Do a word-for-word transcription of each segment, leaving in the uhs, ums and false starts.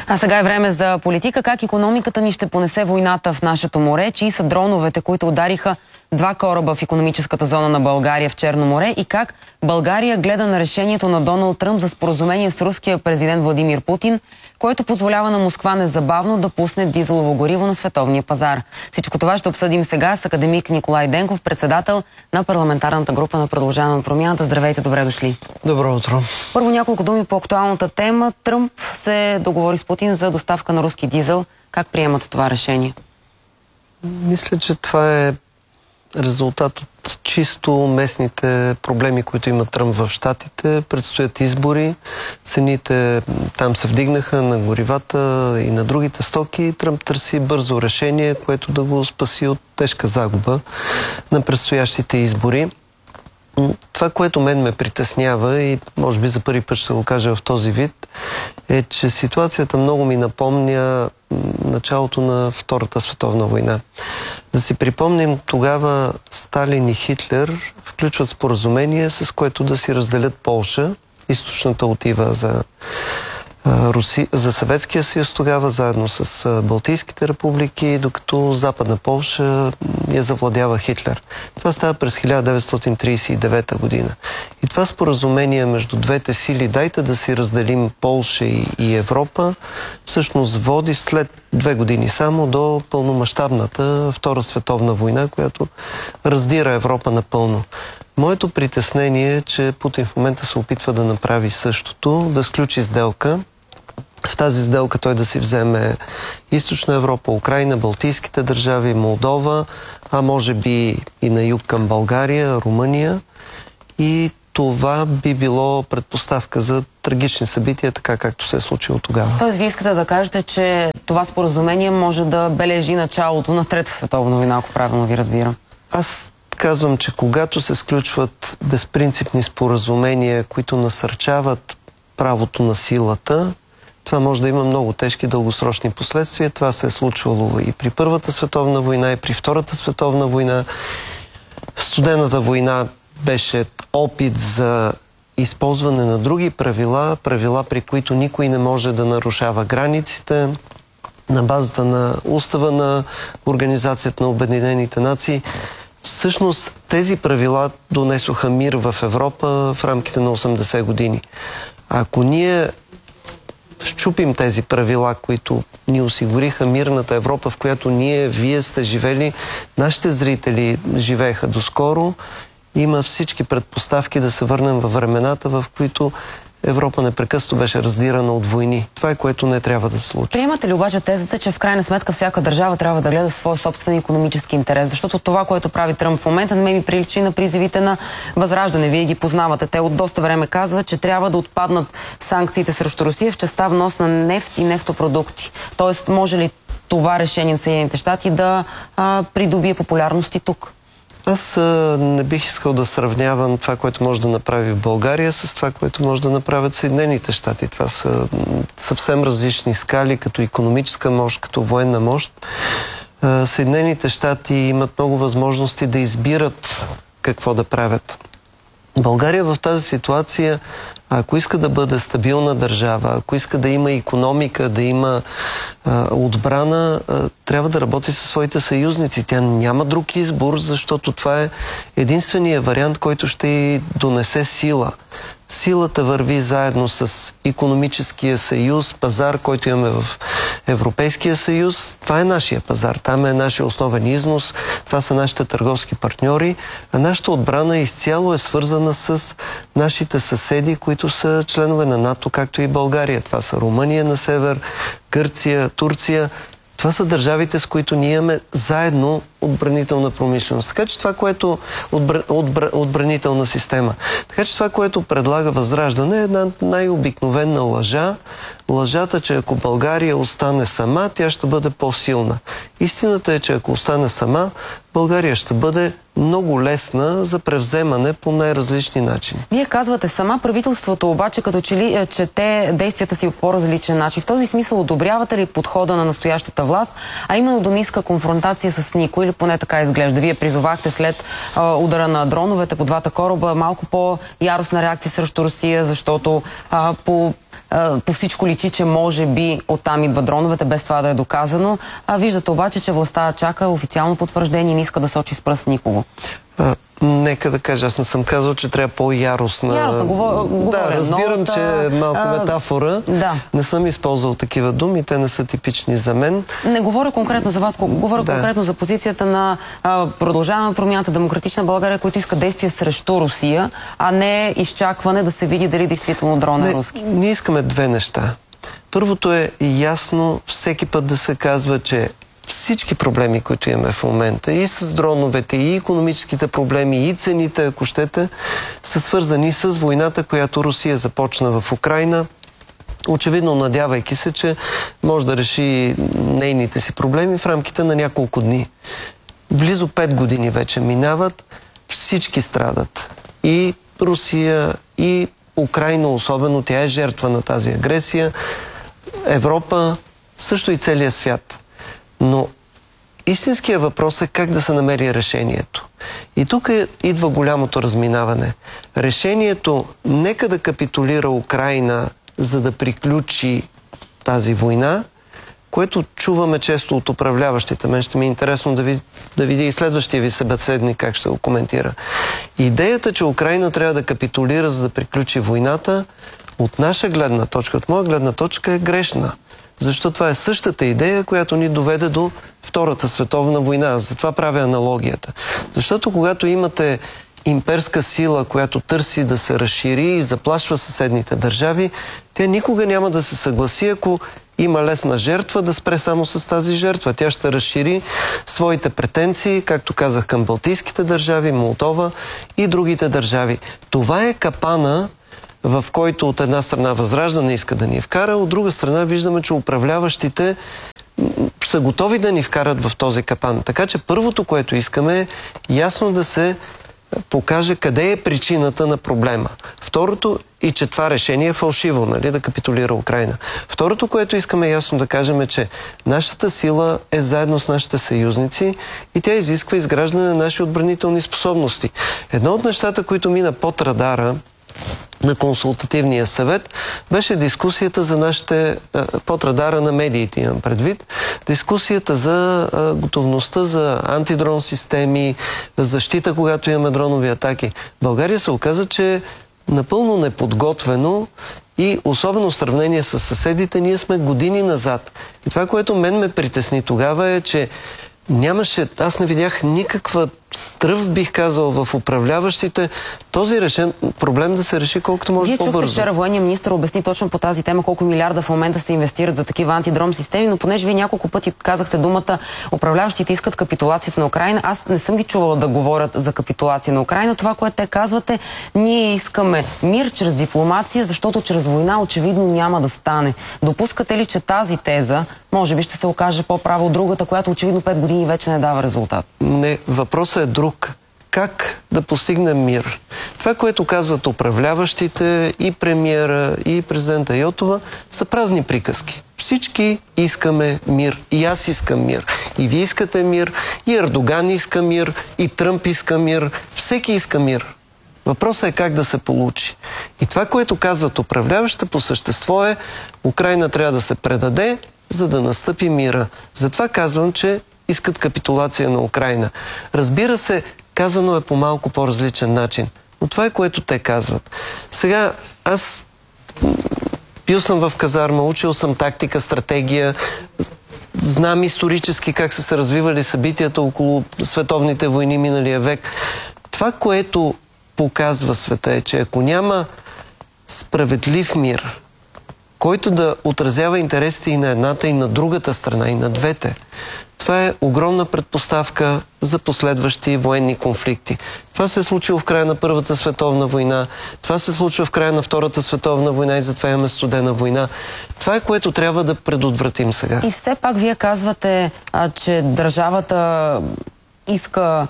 А сега е време за политика. Как икономиката ни ще понесе войната в нашето море? Чии са дроновете, които удариха два кораба в икономическата зона на България в Черно море? И как България гледа на решението на Доналд Тръмп за споразумение с руския президент Владимир Путин, което позволява на Москва незабавно да пусне дизелово гориво на световния пазар? Всичко това ще обсъдим сега с академик Николай Денков, председател на парламентарната група на Продължаваме промяната. Здравейте, добре дошли. Добро утро. Първо няколко думи по актуалната тема. Тръмп се договори с Путин за доставка на руски дизел. Как приемате това решение? Мисля, че това е резултат от чисто местните проблеми, които има Тръмп в Щатите. Предстоят избори, цените там се вдигнаха на горивата и на другите стоки. Тръмп търси бързо решение, което да го спаси от тежка загуба на предстоящите избори. Това, което мен ме притеснява и може би за първи път ще го кажа в този вид, е, че ситуацията много ми напомня началото на Втората световна война. Да си припомним, тогава Сталин и Хитлер включват споразумение, с което да си разделят Полша. Източната отива за, Руси, за Съветския съюз тогава, заедно с Балтийските републики, докато Западна Полша я завладява Хитлер. Това става през хиляда деветстотин тридесет и девета година. И това споразумение между двете сили, дайте да си разделим Полша и, и Европа, всъщност води след две години само до пълномащабната Втора световна война, която раздира Европа напълно. Моето притеснение е, че Путин в момента се опитва да направи същото, да сключи сделка. В тази сделка той да си вземе Източна Европа, Украйна, Балтийските държави, Молдова, а може би и на юг към България, Румъния. И това би било предпоставка за трагични събития, така както се е случило тогава. Тоест, вие искате да кажете, че това споразумение може да бележи началото на Трета световна война, ако правилно ви разбирам? Аз казвам, че когато се сключват безпринципни споразумения, които насърчават правото на силата, това може да има много тежки дългосрочни последствия. Това се е случвало и при Първата световна война, и при Втората световна война. Студената война беше опит за използване на други правила, правила, при които никой не може да нарушава границите, на базата на устава на Организацията на обединените нации. Всъщност тези правила донесоха мир в Европа в рамките на осемдесет години. Ако ние счупим тези правила, които ни осигуриха мирната Европа, в която ние, вие сте живели, нашите зрители живееха доскоро, има всички предпоставки да се върнем във времената, в които Европа непрекъснато беше раздирана от войни. Това е, което не трябва да се случи. Приемате ли обаче тезата, че в крайна сметка всяка държава трябва да гледа своя собствен икономически интерес? Защото това, което прави Тръмп в момента, не ми прилича на призивите на Възраждане. Вие ги познавате. Те от доста време казват, че трябва да отпаднат санкциите срещу Русия в частта внос на нефт и нефтопродукти. Тоест, може ли това решение на Съединените щати да а, придобие популярност и тук? Аз а, не бих искал да сравнявам това, което може да направи в България с това, което може да направят Съединените щати. Това са съвсем различни скали, като икономическа мощ, като военна мощ. А, Съединените щати имат много възможности да избират какво да правят. България в тази ситуация, ако иска да бъде стабилна държава, ако иска да има икономика, да има а, отбрана, а, трябва да работи със своите съюзници. Тя няма друг избор, защото това е единственият вариант, който ще й донесе сила. Силата върви заедно с икономическия съюз, пазар, който имаме в Европейския съюз. Това е нашия пазар. Там е нашия основен износ. Това са нашите търговски партньори. А нашата отбрана изцяло е свързана с нашите съседи, които са членове на НАТО, както и България. Това са Румъния на север, Гърция, Турция. Това са държавите, с които ние имаме заедно отбранителна промишленост. Така че това, което отбр... Отбр... отбранителна система. Така че това, което предлага Възраждане, е една най-обикновена лъжа. Лъжата, че ако България остане сама, тя ще бъде по-силна. Истината е, че ако остане сама, България ще бъде много лесна за превземане по най-различни начини. Вие казвате сама, правителството обаче като че ли чете действията си по по-различен начин. В този смисъл одобрявате ли подхода на настоящата власт, а именно до ниска конфронтация с никой, или поне така изглежда? Вие призовахте след а, удара на дроновете по двата кораба малко по-яростна реакция срещу Русия, защото а, по а, по всичко личи, че може би оттам идват дроновете, без това да е доказано. А виждате обаче, че властта чака официално потвърждение и не иска да сочи с пръст никого. А, нека да кажа, аз не съм казал, че трябва по-яростна. Яростно, говоря, да, разбирам, но, че е малко а, метафора. Да. Не съм използвал такива думи, те не са типични за мен. Не говоря конкретно за вас, говоря да. конкретно за позицията на а, Продължаваме промяната, Демократична България, които иска действия срещу Русия, а не изчакване да се види дали действително дрон е руски. Ние искаме две неща. Първото е ясно всеки път да се казва, че всички проблеми, които имаме в момента, и с дроновете, и икономическите проблеми, и цените, ако щете, са свързани с войната, която Русия започна в Украйна, очевидно надявайки се, че може да реши нейните си проблеми в рамките на няколко дни. Близо пет години вече минават, всички страдат. И Русия, и Украйна особено, тя е жертва на тази агресия, Европа, също и целия свят. Но истинският въпрос е как да се намери решението. И тук е, идва голямото разминаване. Решението нека да капитулира Украйна, за да приключи тази война, което чуваме често от управляващите. Мен ще ми е интересно да, ви, да видя и следващия ви събеседник как ще го коментира. Идеята, че Украйна трябва да капитулира, за да приключи войната, от наша гледна точка, от моя гледна точка е грешна. Защото това е същата идея, която ни доведе до Втората световна война. Затова правя аналогията. Защото когато имате имперска сила, която търси да се разшири и заплашва съседните държави, тя никога няма да се съгласи, ако има лесна жертва, да спре само с тази жертва. Тя ще разшири своите претенции, както казах, към балтийските държави, Молдова и другите държави. Това е капана, в който от една страна Възраждане иска да ни вкара, от друга страна виждаме, че управляващите са готови да ни вкарат в този капан. Така че първото, което искаме е ясно да се покаже къде е причината на проблема. Второто, и че това решение е фалшиво, нали, да капитулира Украйна. Второто, което искаме ясно да кажем е, че нашата сила е заедно с нашите съюзници и тя изисква изграждане на наши отбранителни способности. Едно от нещата, които мина под радара на консултативния съвет, беше дискусията за нашите, под радара на медиите имам предвид, дискусията за готовността за антидрон системи, защита, когато имаме дронови атаки. България се оказа, че е напълно неподготвено и особено в сравнение с съседите, ние сме години назад. И това, което мен ме притесни тогава е, че нямаше, аз не видях никаква стръв, бих казал, в управляващите този решен проблем да се реши колкото може Вие по-бързо. Вие чухте вчера военния министър обясни точно по тази тема колко милиарда в момента се инвестират за такива антидрон системи, но понеже вие няколко пъти казахте думата управляващите искат капитулацията на Украйна, аз не съм ги чувала да говорят за капитулация на Украйна. Това, което те казвате, ние искаме мир чрез дипломация, защото чрез война очевидно няма да стане. Допускате ли, че тази теза може би ще се окаже по-право от другата, която очевидно пет години вече не дава резултат? Не, въпросът е друг. Как да постигнем мир? Това, което казват управляващите, и премиера, и президента Йотова, са празни приказки. Всички искаме мир. И аз искам мир. И вие искате мир. И Ердоган иска мир. И Тръмп иска мир. Всеки иска мир. Въпросът е как да се получи. И това, което казват управляващите по същество е, Украйна трябва да се предаде, за да настъпи мира. Затова казвам, че искат капитулация на Украйна. Разбира се, казано е по малко по-различен начин. Но това е, което те казват. Сега, аз бил съм в казарма, учил съм тактика, стратегия, знам исторически как са се развивали събитията около световните войни миналия век. Това, което показва света е, че ако няма справедлив мир, който да отразява интересите и на едната, и на другата страна, и на двете, това е огромна предпоставка за последващи военни конфликти. Това се е случило в края на Първата световна война, това се случва в края на Втората световна война и затова имаме студена война. Това е, което трябва да предотвратим сега. И все пак вие казвате, а, че държавата иска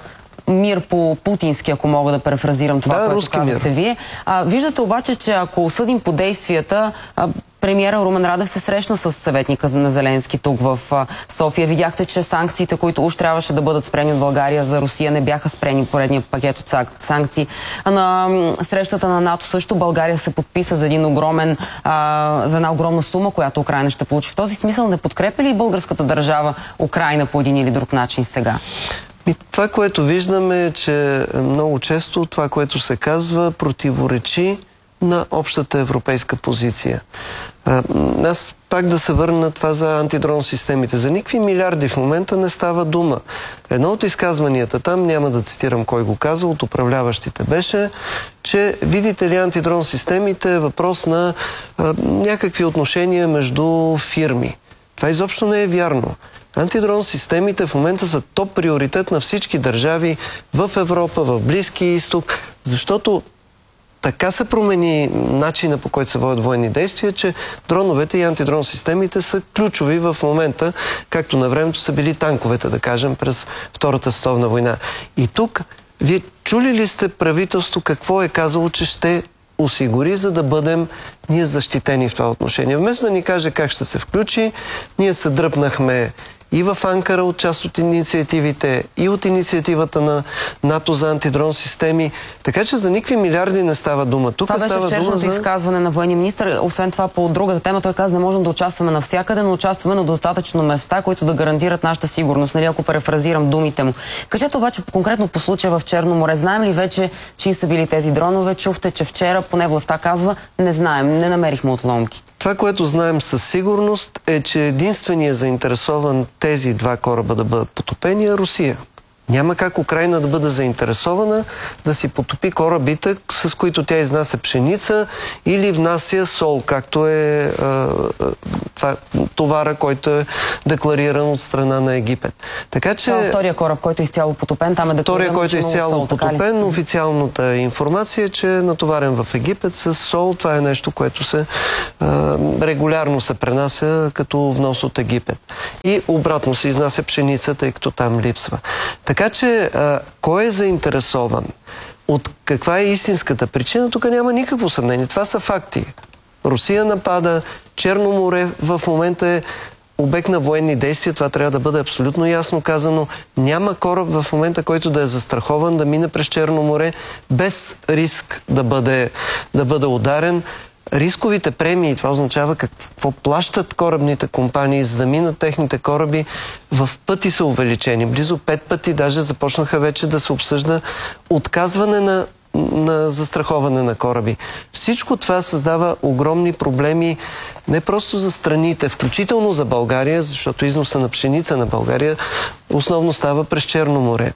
мир по путински, ако мога да префразирам това, да, което казахте мир. вие. А, виждате обаче, че ако осъдим по действията, а, премиера Румен Радев се срещна с съветника на Зеленски тук в а, София. Видяхте, че санкциите, които уж трябваше да бъдат спрени от България за Русия, не бяха спрени поредния пакет от санкции. А на м, срещата на НАТО също България се подписа за един огромен, а, за една огромна сума, която Украйна ще получи. В този смисъл не подкрепя ли българската държава Украйна по един или друг начин сега? И това, което виждаме, е, че много често това, което се казва, противоречи на общата европейска позиция. А, аз пак да се върна на това за антидрон системите. За никакви милиарди в момента не става дума. Едно от изказванията там, няма да цитирам кой го каза, от управляващите беше, че видите ли антидрон системите е въпрос на а, някакви отношения между фирми. Това изобщо не е вярно. Антидрон системите в момента са топ приоритет на всички държави в Европа, в Близкия изток, защото така се промени начина, по който се водят военни действия, че дроновете и антидрон системите са ключови в момента, както на времето са били танковете, да кажем, през Втората световна война. И тук, вие чули ли сте правителство какво е казало, че ще осигури, за да бъдем ние защитени в това отношение? Вместо да ни каже как ще се включи, ние се дръпнахме и в Анкара от част от инициативите, и от инициативата на НАТО за антидрон системи. Така че за никакви милиарди не става дума. Тук това беше вчерашното за... изказване на военния министър. Освен това, по другата тема, той каза, не можем да участваме навсякъде, но участваме на достатъчно места, които да гарантират нашата сигурност. Нали, ако префразирам думите му. Кажете обаче конкретно по случая в Черно море. Знаем ли вече, чии са били тези дронове? Чухте, че вчера, поне властта казва, не знаем, не намерихме отломки. Това, което знаем със сигурност, е, че единственият заинтересован тези два кораба да бъдат потопени е Русия. Няма как Украйна да бъде заинтересована да си потопи корабите, с които тя изнася пшеница или внася сол, както е а, това, товара, който е деклариран от страна на Египет. Така че... Това е втория кораб, който е изцяло потопен, там е деклариран, втория, който е изцяло сол, потопен, официалната информация е, че е натоварен в Египет с сол. Това е нещо, което се а, регулярно се пренася като внос от Египет. И обратно се изнася пшеница, тъй като там липсва. Така че, а, кой е заинтересован? От каква е истинската причина? Тук няма никакво съмнение. Това са факти. Русия напада, Черно море в момента е обект на военни действия. Това трябва да бъде абсолютно ясно казано. Няма кораб в момента, който да е застрахован да мине през Черно море без риск да бъде, да бъде ударен. Рисковите премии, това означава какво плащат корабните компании, за да минат техните кораби, в пъти са увеличени. Близо пет пъти даже започнаха вече да се обсъжда отказване на, на застраховане на кораби. Всичко това създава огромни проблеми не просто за страните, включително за България, защото износа на пшеница на България основно става през Черно море.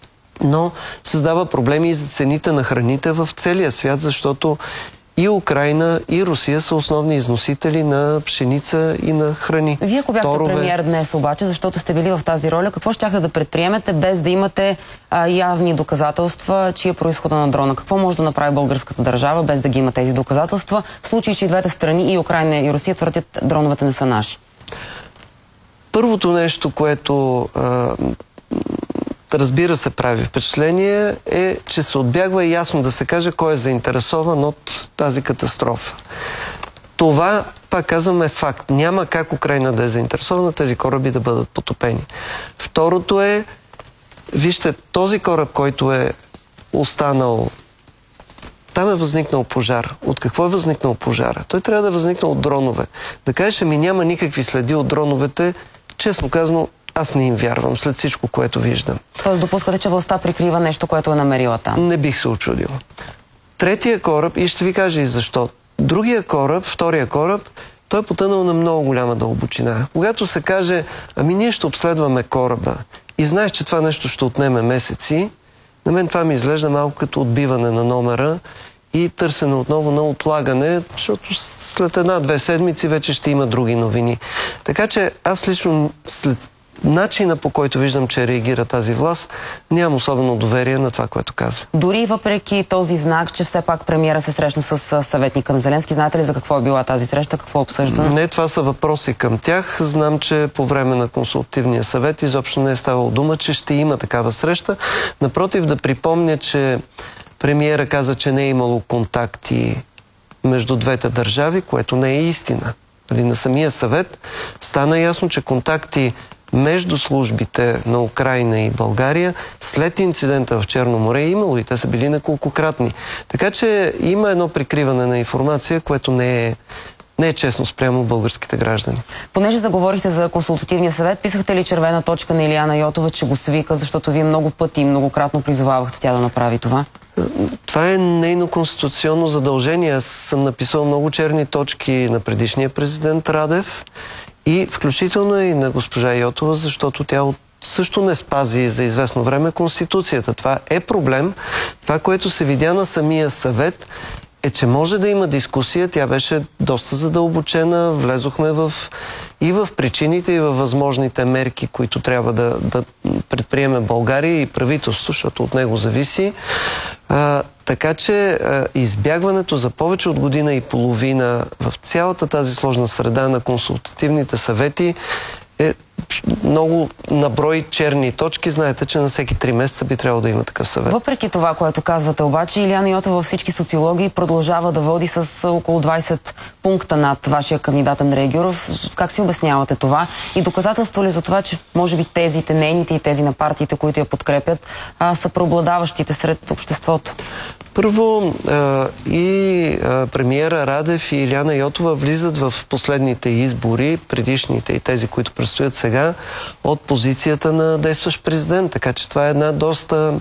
Но създава проблеми и за цените на храните в целия свят, защото и Украйна, и Русия са основни износители на пшеница и на храни. Вие, ако бяхте Торове... премиер днес обаче, защото сте били в тази роля, какво щяхте да предприемете, без да имате а, явни доказателства, чия е произхода на дрона? Какво може да направи българската държава, без да ги има тези доказателства, в случай, че и двете страни, и Украйна, и Русия, твърдят, дроновете не са наши? Първото нещо, което... А... разбира се, прави впечатление, е, че се отбягва ясно да се каже кой е заинтересован от тази катастрофа. Това, пак казвам, е факт. Няма как Украйна да е заинтересована тези кораби да бъдат потопени. Второто е, вижте, този кораб, който е останал, там е възникнал пожар. От какво е възникнал пожара? Той трябва да е възникнал от дронове. Да кажеш, ми няма никакви следи от дроновете, честно казано, аз не им вярвам след всичко, което виждам. Тоест допускате, че властта прикрива нещо, което е намерила там? Не бих се очудил. Третия кораб, и ще ви кажа и защо. Другия кораб, втория кораб, той е потънал на много голяма дълбочина. Когато се каже, ами ние ще обследваме кораба и знаеш, че това нещо ще отнеме месеци, на мен това ми изглежда малко като отбиване на номера и търсене отново на отлагане, защото след една-две седмици вече ще има други новини. Така че аз лично след начина, по който виждам, че реагира тази власт, нямам особено доверие на това, което казва. Дори въпреки този знак, че все пак премиера се срещна с съветника на Зеленски, знаете ли за какво е била тази среща, какво е обсъждано? Не, това са въпроси към тях. Знам, че по време на консултативния съвет изобщо не е ставало дума, че ще има такава среща. Напротив, да припомня, че премиера каза, че не е имало контакти между двете държави, което не е истина. На самия съвет стана ясно, че контакти между службите на Украйна и България след инцидента в Черно море е имало и те са били неколкократни. Така че има едно прикриване на информация, което не е, не е честно спрямо българските граждани. Понеже заговорихте за консултативния съвет, писахте ли червена точка на Илияна Йотова, че го свика, защото вие много пъти и многократно призовавахте тя да направи това? Това е нейно конституционно задължение. Аз съм написал много черни точки на предишния президент Радев и включително и на госпожа Йотова, защото тя също не спази за известно време Конституцията. Това е проблем. Това, което се видя на самия съвет, е, че може да има дискусия. Тя беше доста задълбочена. Влезохме в и в причините, и във възможните мерки, които трябва да, да предприеме България и правителството, защото от него зависи. А, така че а, избягването за повече от година и половина в цялата тази сложна среда на консултативните съвети е много наброй черни точки. Знаете, че на всеки три месеца би трябвало да има такъв съвет. Въпреки това, което казвате обаче, Илияна Йотова във всички социологии продължава да води с около двайсет пункта над вашия кандидат Андрей Гюров. Как си обяснявате това? И доказателство ли за това, че може би тезите, нейните и тези на партиите, които я подкрепят, а, са преобладаващите сред обществото? Първо, а, и а, премиера Радев и Илияна Йотова влизат в последните избори, предишните и тези, които предстоят сега, от позицията на действащ президент. Така че това е една доста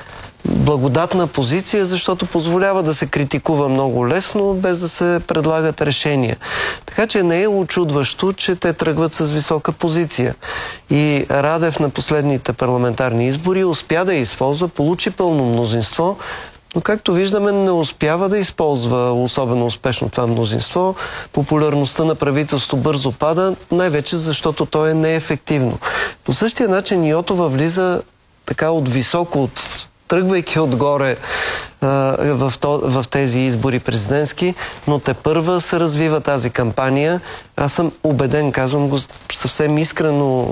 благодатна позиция, защото позволява да се критикува много лесно, без да се предлагат решения. Така че не е учудващо, че те тръгват с висока позиция. И Радев на последните парламентарни избори успя да използва, получи пълно мнозинство, но както виждаме, не успява да използва особено успешно това мнозинство. Популярността на правителството бързо пада, най-вече защото то е неефективно. По същия начин Йотова влиза така от високо, от, тръгвайки отгоре а, в, то, в тези избори президентски, но тепърва се развива тази кампания. Аз съм убеден, казвам го съвсем искрено